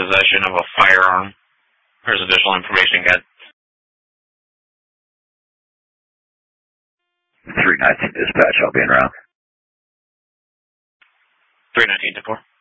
possession of a firearm. There's additional information got 319 dispatch, I'll be en route. 319 to 4.